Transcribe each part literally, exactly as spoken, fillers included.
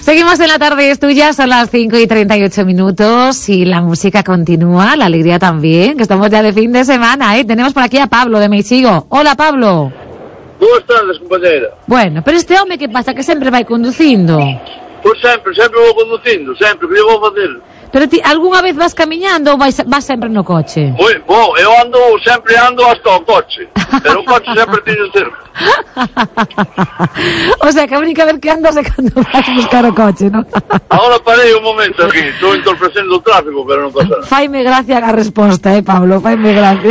Seguimos en la tarde, es tuya, son las cinco y treinta y ocho minutos y la música continúa, la alegría también, que estamos ya de fin de semana, ¿eh? Tenemos por aquí a Pablo de Meixigo. Hola, Pablo. Boas tardes, compañera. Bueno, pero este home que pasa que sempre vai conducindo. Pois sempre, sempre vou conducindo, sempre, que vou fazer. Pero ti, algunha vez vas camiñando ou vais, vas sempre no coche? Moi, bo, eu ando, sempre ando hasta o coche, pero o coche sempre teño cerca. O sea, que a única vez que andas é cando vas buscar o coche, non? Agora parei un momento aquí, estou entorpecendo o tráfico, pero non pasa nada. Faime gracia a resposta, eh, Pablo, faime gracia.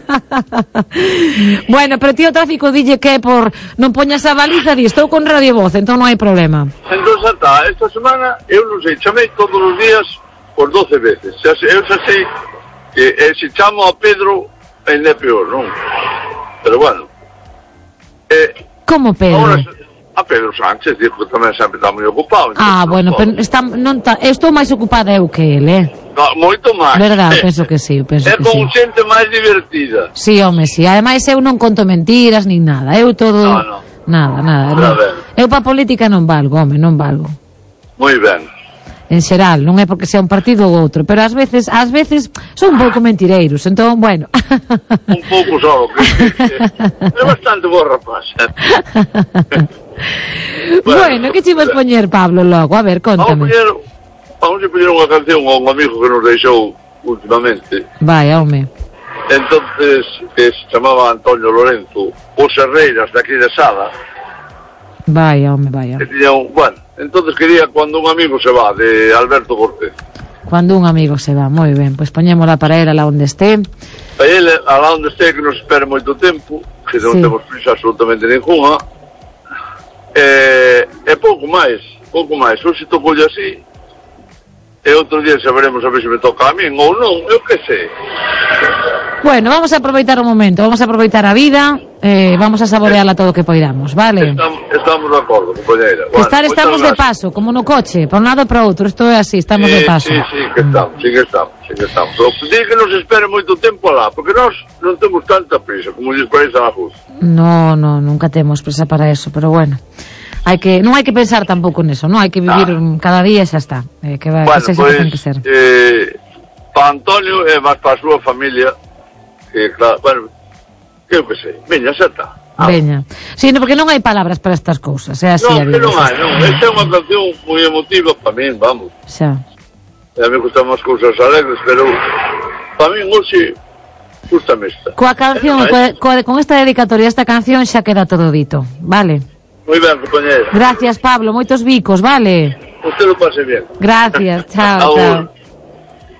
Bueno, pero ti o tráfico dille que por non poñas a baliza, di, estou con radiovoz, entón non hai problema. Entón, Santa, esta semana, eu non sei, chamei todos os días por doce veces. Xa, eu xa sei que eh, se chamo a Pedro ainda é peor, non? Pero bueno. Eh, Como Pedro? Ahora, a Pedro Sánchez dijo que tamén sempre está moi ocupado. Ah, bueno, pero está, non ta, eu estou máis ocupada eu que ele, eh? No, moito máis. Verdad, eh, penso que sí, penso é que con sí. xente máis divertida. Sí, home, sí. Ademais eu non conto mentiras nin nada. Eu todo... No, no. Nada, nada. Pero Non. Eu pa política non valgo, home, non valgo. Moi ben. En xeral, non é porque sea un partido ou outro, pero ás veces, ás veces son un pouco mentireiros, entón, bueno. Un pouco só, que, que, que é bastante bo rapaz. Bueno, bueno, que che vas poñer, Pablo, logo? A ver, Vamos a contame. poñer, vamos a poñer unha canción a un amigo que nos deixou últimamente. Vai, home. Entonces, que se chamaba Antonio Lorenzo, Os Herreiras de aquí de Sada. Vai, home, vai. Que tiña un, bueno, entonces quería Cuando un amigo se va, de Alberto Cortés. Cuando un amigo se va, moi ben. Pois pues poñémola para él alá onde este. A ele, alá onde este, que nos espere moito tempo, que non Sí. temos prisa absolutamente ninguna. E, e pouco máis, pouco máis. Hoxe tocoulle así, e outro día saberemos a ver se me toca a min ou non, eu que sei. Bueno, vamos a aproveitar o momento, vamos a aproveitar a vida, eh, vamos a saborearla todo o que poidamos, vale? Estamos, estamos de acordo, compañeira. Que estar estamos de paso, como no coche, por un lado para outro, isto é así, estamos sí, de paso. Sí, sí, que estamos, sí que estamos, sí que estamos. Pero di que nos espere moito tempo alá, porque nós non temos tanta prisa como lles parece a Jus. No, no, nunca temos presa para eso, pero bueno. Hai que, non hai que pensar tampouco neso, non? Hai que vivir nah. cada día e xa está. Eh, que va, bueno, que pues, que ten que ser. Eh, para Antonio e máis para a súa familia, que claro, bueno, que eu que sei, veña, xa está. Ah. Veña. Sí, no, porque non hai palabras para estas cousas, é así. Non, que non hai, non. Esta é unha canción moi emotiva para min, vamos. Xa. E a mí gustan máis cousas alegres, pero para min hoxe gustame esta. Coa canción, eh, coa, con esta dedicatoria, esta canción xa queda todo dito, vale? Moi ben, compañero. Gracias, Pablo, moitos bicos, vale? Usted lo pase bien. Gracias, chao, chao.